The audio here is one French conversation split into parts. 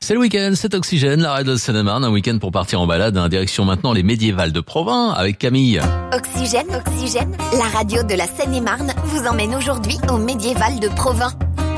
C'est le week-end, c'est Oxygène, la radio de Seine-et-Marne, un week-end pour partir en balade, direction maintenant les médiévales de Provins avec Camille. Oxygène, la radio de la Seine-et-Marne vous emmène aujourd'hui aux médiévales de Provins.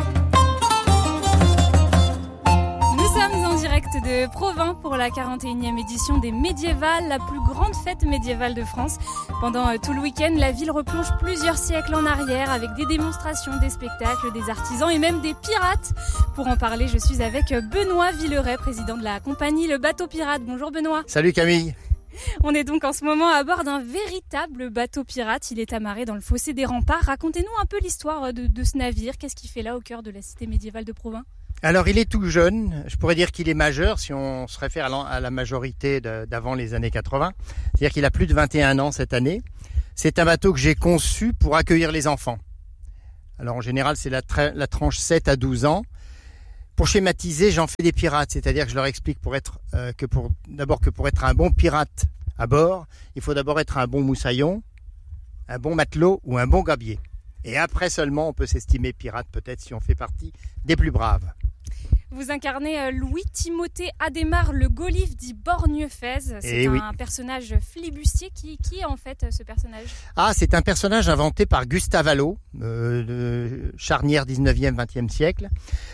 Nous sommes en direct de Provins pour la 41e édition des médiévales, la plus grande fête médiévale de France. Pendant tout le week-end, la ville replonge plusieurs siècles en arrière avec des démonstrations, des spectacles, des artisans et même des pirates. Pour en parler, je suis avec Benoît Villeray, président de la compagnie Le Bateau Pirate. Bonjour Benoît. Salut Camille. On est donc en ce moment à bord d'un véritable bateau pirate. Il est amarré dans le fossé des remparts. Racontez-nous un peu l'histoire de ce navire. Qu'est-ce qu'il fait là au cœur de la cité médiévale de Provins ? Alors il est tout jeune, je pourrais dire qu'il est majeur si on se réfère à la majorité d'avant les années 80. C'est-à-dire qu'il a plus de 21 ans cette année. C'est un bateau que j'ai conçu pour accueillir les enfants. Alors en général c'est la tranche 7 à 12 ans. Pour schématiser, j'en fais des pirates, c'est-à-dire que je leur explique que pour être un bon pirate à bord, il faut d'abord être un bon moussaillon, un bon matelot ou un bon gabier. Et après seulement on peut s'estimer pirate peut-être si on fait partie des plus braves. Vous incarnez Louis-Timothée Adhémar, le Golif dit Borgnefez. C'est un personnage flibustier. Qui est en fait ce personnage ? C'est un personnage inventé par Gustave Allot, de charnière 19e, 20e siècle,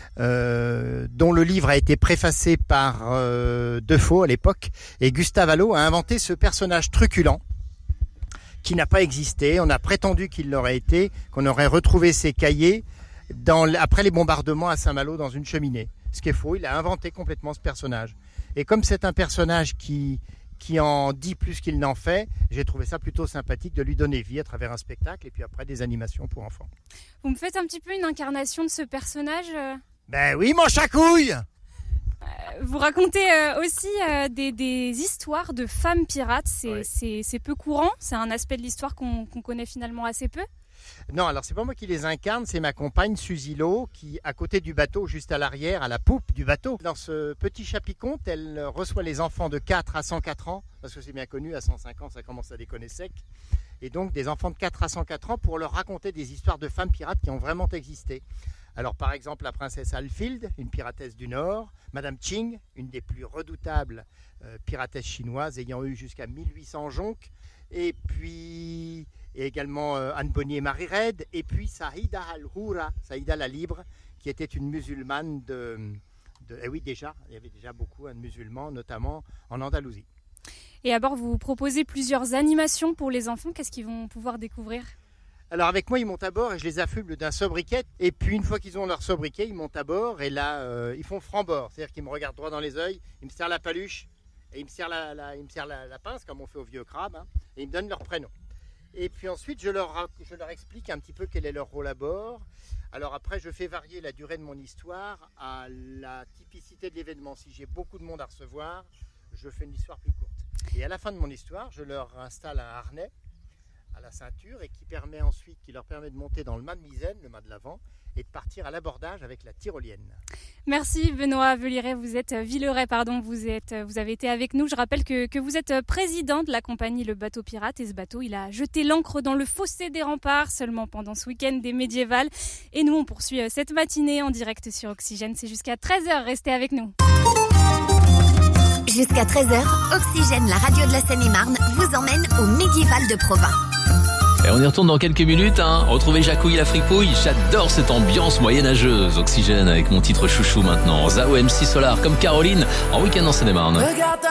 dont le livre a été préfacé par Defoe à l'époque. Et Gustave Allot a inventé ce personnage truculent qui n'a pas existé. On a prétendu qu'il l'aurait été, qu'on aurait retrouvé ses cahiers après les bombardements à Saint-Malo dans une cheminée. Ce qui est faux, il a inventé complètement ce personnage. Et comme c'est un personnage qui en dit plus qu'il n'en fait, j'ai trouvé ça plutôt sympathique de lui donner vie à travers un spectacle et puis après des animations pour enfants. Vous me faites un petit peu une incarnation de ce personnage Ben oui, mon chacouille. Vous racontez aussi des histoires de femmes pirates. C'est peu courant, c'est un aspect de l'histoire qu'on connaît finalement assez peu. Non, alors c'est pas moi qui les incarne, c'est ma compagne Suzy Lo qui, à côté du bateau, juste à l'arrière, à la poupe du bateau. Dans ce petit chapiconte, elle reçoit les enfants de 4 à 104 ans, parce que c'est bien connu, à 105 ans ça commence à déconner sec. Et donc des enfants de 4 à 104 ans pour leur raconter des histoires de femmes pirates qui ont vraiment existé. Alors par exemple la princesse Alfild, une piratesse du Nord, Madame Ching, une des plus redoutables piratesses chinoises ayant eu jusqu'à 1800 jonques, et également Anne Bonny et Marie Reid, et puis Saïda Al-Houra, Saïda la Libre, qui était une musulmane déjà, il y avait déjà beaucoup de musulmans, notamment en Andalousie. Et à bord, vous proposez plusieurs animations pour les enfants, qu'est-ce qu'ils vont pouvoir découvrir ? Alors avec moi, ils montent à bord et je les affuble d'un sobriquet. Et puis une fois qu'ils ont leur sobriquet, ils montent à bord et là, ils font franc-bord. C'est-à-dire qu'ils me regardent droit dans les yeux, ils me serrent la paluche et ils me serrent la pince, comme on fait au vieux crabe, et ils me donnent leur prénom. Et puis ensuite, je leur explique un petit peu quel est leur rôle à bord. Alors après, je fais varier la durée de mon histoire à la typicité de l'événement. Si j'ai beaucoup de monde à recevoir, je fais une histoire plus courte. Et à la fin de mon histoire, je leur installe un harnais à la ceinture et qui leur permet de monter dans le mât de misaine, le mât de l'avant, et de partir à l'abordage avec la tyrolienne. Merci Benoît Villeray, vous avez été avec nous. Je rappelle que vous êtes président de la compagnie Le Bateau Pirate et ce bateau, il a jeté l'ancre dans le fossé des remparts seulement pendant ce week-end des médiévales. Et nous, on poursuit cette matinée en direct sur Oxygène. C'est jusqu'à 13h, restez avec nous. Jusqu'à 13h, Oxygène, la radio de la Seine-et-Marne, vous emmène aux médiévales de Provins. Et on y retourne dans quelques minutes. Retrouvez Jacouille la fripouille. J'adore cette ambiance moyenâgeuse. Oxygène avec mon titre chouchou maintenant. Zao MC Solar comme Caroline en week-end en Seine-et-Marne.